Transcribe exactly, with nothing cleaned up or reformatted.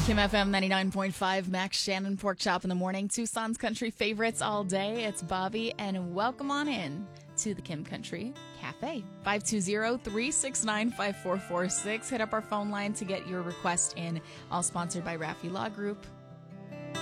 Kim F M ninety-nine point five, Max Shannon, Pork Chop in the Morning. Tucson's country favorites all day. It's Bobby, and welcome on in to the Kim Country Cafe. five two zero, three six nine, five four four six. Hit up our phone line to get your request in. All sponsored by Raffi Law Group.